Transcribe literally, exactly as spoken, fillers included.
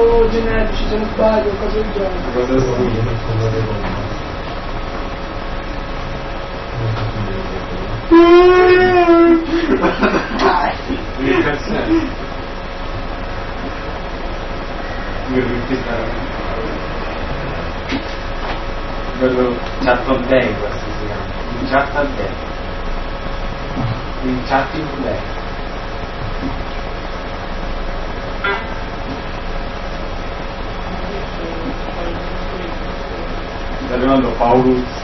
idrogenetici se non sbaglio, cose del genere. Cosa sono io? Cosa devo in che senso? Io ripeto quello chat day, questo si chiama il chat day, il chatting day. Sta arrivando Paoluzzi.